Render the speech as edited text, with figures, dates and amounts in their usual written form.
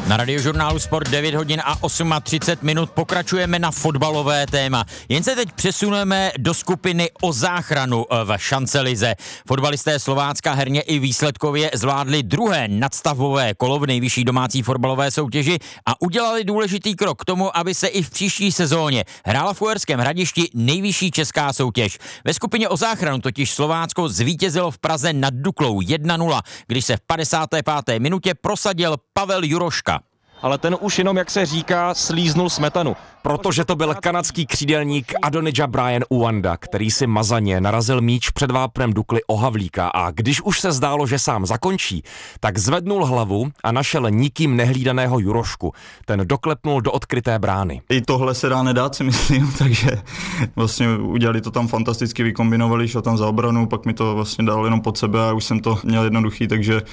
Na Radiožurnálu Sport 9 hodin a 38 pokračujeme na fotbalové téma. Jen se teď přesuneme do skupiny o záchranu v šancelize. Fotbalisté Slovácka herně i výsledkově zvládli druhé nadstavové kolo v nejvyšší domácí fotbalové soutěži a udělali důležitý krok k tomu, aby se i v příští sezóně hrála v Uherském Hradišti nejvyšší česká soutěž. Ve skupině o záchranu totiž Slovácko zvítězilo v Praze nad Duklou 1-0, když se v 55. minutě prosadil Pavel Juroška. Ale ten už jenom, jak se říká, slíznul smetanu. Protože to byl kanadský křídelník Adonijah Bryan Uwanda, který si mazaně narazil míč před vápnem Dukly o Havlíka a když už se zdálo, že sám zakončí, tak zvednul hlavu a našel nikým nehlídaného Jurošku. Ten doklepnul do odkryté brány. I tohle se dá nedát, si myslím, takže vlastně udělali to tam fantasticky, vykombinovali, šel tam za obranu, pak mi to vlastně dal jenom pod sebe a už jsem to měl jednoduchý, takže